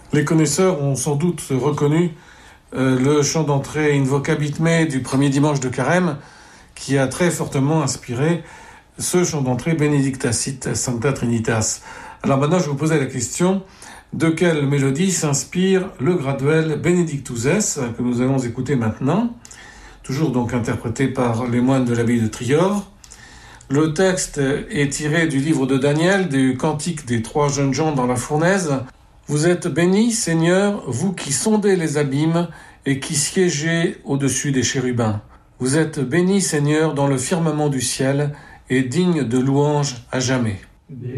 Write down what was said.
Les connaisseurs ont sans doute reconnu le chant d'entrée Invocabitme du premier dimanche de Carême, qui a très fortement inspiré ce chant d'entrée Benedictacit Sancta Trinitas. Alors maintenant, je vais vous poser la question, de quelle mélodie s'inspire le graduel Benedictus Es, que nous allons écouter maintenant, toujours donc interprété par les moines de l'abbaye de Trior. Le texte est tiré du livre de Daniel, du cantique des 3 jeunes gens dans la fournaise. Vous êtes bénis, Seigneur, vous qui sondez les abîmes et qui siégez au-dessus des chérubins. Vous êtes bénis, Seigneur, dans le firmament du ciel et digne de louange à jamais.